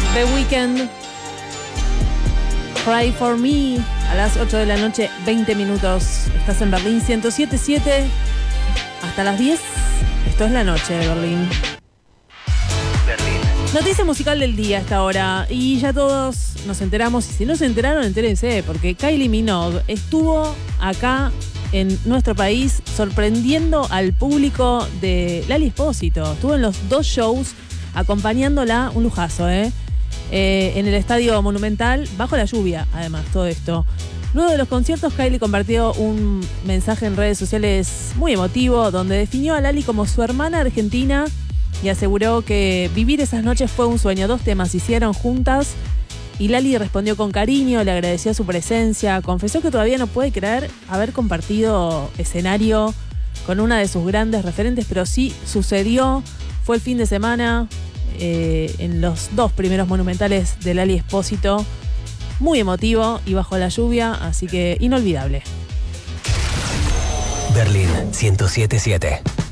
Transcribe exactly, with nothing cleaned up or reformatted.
The Weeknd, Cry for Me, a las ocho de la noche, veinte minutos. Estás en Berlín ciento siete punto siete. Hasta las diez. Esto es la noche de Berlín. Berlín. Noticia musical del día a esta hora. Y ya todos nos enteramos. Y si no se enteraron, entérense. Porque Kylie Minogue estuvo acá en nuestro país sorprendiendo al público de Lali Espósito. Estuvo en los dos shows acompañándola, un lujazo, ¿eh? Eh, en el Estadio Monumental, bajo la lluvia, además, todo esto. Luego de los conciertos, Kylie compartió un mensaje en redes sociales muy emotivo, donde definió a Lali como su hermana argentina y aseguró que vivir esas noches fue un sueño. Dos temas se hicieron juntas y Lali respondió con cariño, le agradeció su presencia, confesó que todavía no puede creer haber compartido escenario con una de sus grandes referentes, pero sí sucedió. Fue el fin de semana. Eh, en los dos primeros monumentales de Lali Espósito, muy emotivo y bajo la lluvia, así que inolvidable. Berlín ciento siete punto siete.